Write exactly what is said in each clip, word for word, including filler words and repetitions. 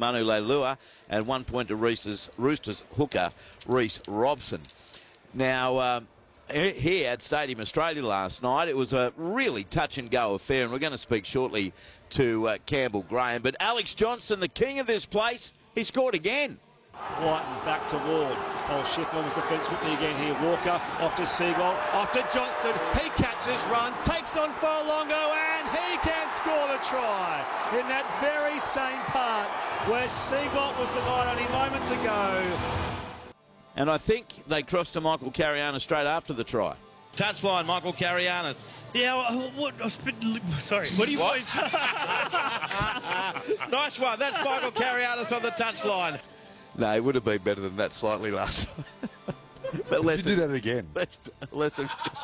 Manu Leilua, and one point to Roosters, Roosters hooker Reece Robson. Now, um, here at Stadium Australia last night, it was a really touch-and-go affair, and we're going to speak shortly to uh, Campbell Graham. But Alex Johnston, the king of this place, he scored again. Whiten back to Ward. Paul Schiffner was defence with me again here. Walker off to Seagold, off to Johnston. He catches, runs, takes on Furlongo, and he can score the try in that very same part where Seagold was denied only moments ago. And I think they crossed to Michael Carianis straight after the try. Touchline, Michael Carianis. Yeah, what? Sorry, what do you want? Nice one. That's Michael Carianis on the touchline. No, it would have been better than that slightly last time. But let's do that again. Let's let's.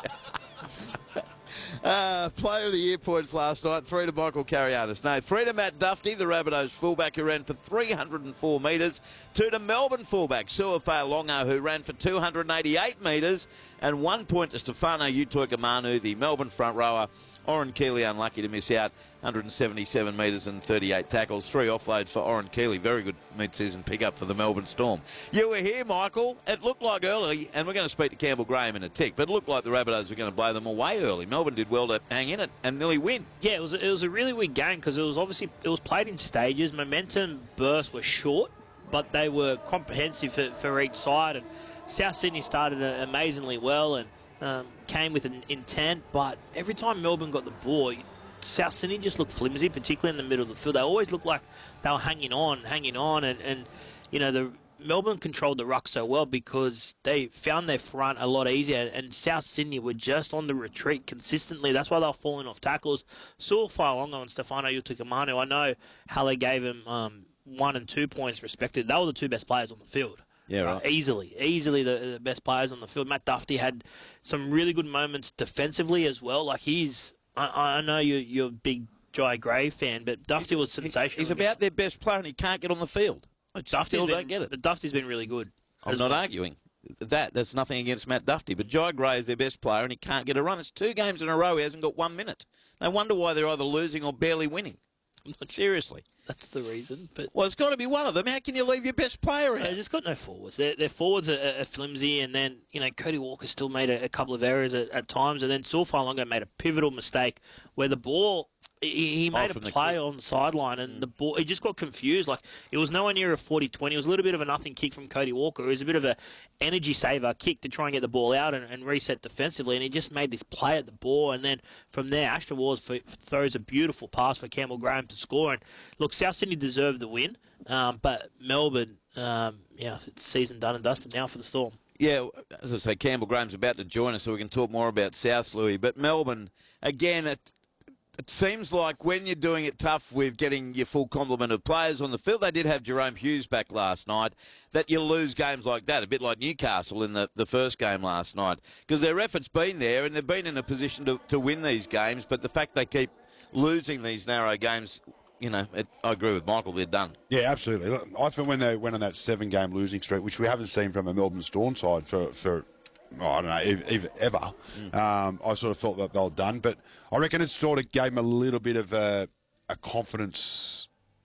Uh, player of the year points last night, three to Michael Carianis. No, three to Matt Duffy, the Rabbitohs fullback who ran for three hundred four metres. Two to Melbourne fullback Suafai Longo, who ran for two hundred eighty-eight metres. And one point to Stefano Utoikamanu, the Melbourne front rower. Oren Keeley unlucky to miss out, one hundred seventy-seven metres and thirty-eight tackles. Three offloads for Oren Keeley. Very good mid-season pickup for the Melbourne Storm. You were here, Michael. It looked like early, and we're going to speak to Campbell Graham in a tick, but it looked like the Rabbitohs were going to blow them away early. Melbourne did well to hang in it and nearly win. Yeah, it was, it was a really weird game because it was obviously it was played in stages. Momentum bursts were short, but they were comprehensive for, for each side. And South Sydney started amazingly well and um, came with an intent, but every time Melbourne got the ball, South Sydney just looked flimsy, particularly in the middle of the field. They always looked like they were hanging on, hanging on, and, and you know, the Melbourne controlled the ruck so well because they found their front a lot easier, and South Sydney were just on the retreat consistently. That's why they were falling off tackles. Suafai Longo and Stefano Utoikamanu, I know Halle gave him um, one and two points respected. They were the two best players on the field. Yeah, right. Uh, easily, easily the, the best players on the field. Matt Duffy had some really good moments defensively as well. Like he's, I, I know you're, you're a big Jai Gray fan, but Duffy was sensational. He's about their best player and he can't get on the field. I still been, don't get it. The Duffy's been really good. I'm not well. arguing that. That's nothing against Matt Duffy, but Jai Gray is their best player and he can't get a run. It's two games in a row he hasn't got one minute. No wonder why they're either losing or barely winning. Seriously. That's the reason. But well, it's got to be one of them. How can you leave your best player out? They just got no forwards. Their, their forwards are, are flimsy, and then you know Cody Walker still made a, a couple of errors at, at times, and then Suafai Longo made a pivotal mistake where the ball. He, he made oh, a play on the sideline, and mm. the ball. He just got confused. Like it was nowhere near a forty twenty. It was a little bit of a nothing kick from Cody Walker. It was a bit of a energy saver kick to try and get the ball out and, and reset defensively. And he just made this play at the ball, and then from there, Ashton Ward throws a beautiful pass for Campbell Graham to score. And look, South Sydney deserved the win, um, but Melbourne, um, yeah, it's season done and dusted now for the Storm. Yeah, as I say, Campbell Graham's about to join us, so we can talk more about South, Louis. But Melbourne, again, it. It seems like when you're doing it tough with getting your full complement of players on the field, they did have Jerome Hughes back last night, that you lose games like that, a bit like Newcastle in the, the first game last night. Because their effort's been there and they've been in a position to, to win these games, but the fact they keep losing these narrow games, you know, it, I agree with Michael, they're done. Yeah, absolutely. Look, I think when they went on that seven-game losing streak, which we haven't seen from a Melbourne Storm side for... for Oh, I don't know, ever. ever. Mm. Um, I sort of felt that they were done, but I reckon it sort of gave them a little bit of a, a confidence,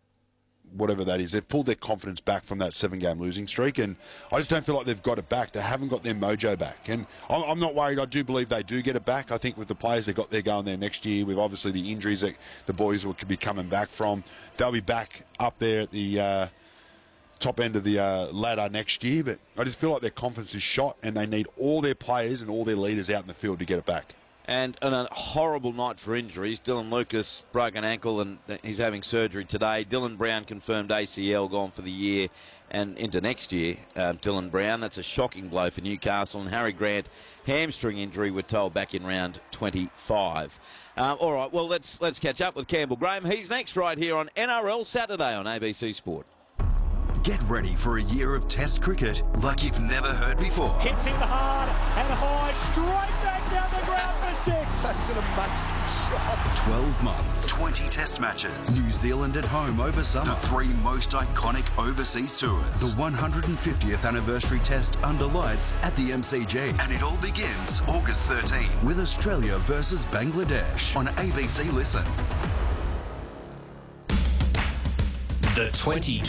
whatever that is. They've pulled their confidence back from that seven-game losing streak, and I just don't feel like they've got it back. They haven't got their mojo back, and I'm, I'm not worried. I do believe they do get it back. I think with the players they've got there going there next year, with obviously the injuries that the boys will could be coming back from, they'll be back up there at the... Uh, top end of the uh, ladder next year, but I just feel like their confidence is shot and they need all their players and all their leaders out in the field to get it back. And, and a horrible night for injuries. Dylan Lucas, broken ankle, and he's having surgery today. Dylan Brown confirmed A C L, gone for the year and into next year. Um, Dylan Brown, that's a shocking blow for Newcastle. And Harry Grant, hamstring injury, we're told, back in round twenty-five. Uh, all right, well, let's, let's catch up with Campbell Graham. He's next right here on N R L Saturday on A B C Sport. Get ready for a year of Test cricket like you've never heard before. Hits him hard and high, straight back down the ground for six. That's an amazing shot. twelve months, twenty Test matches. New Zealand at home over summer. The three most iconic overseas tours. The one hundred fiftieth anniversary Test under lights at the M C G. And it all begins August thirteenth with Australia versus Bangladesh on A B C Listen. The twenty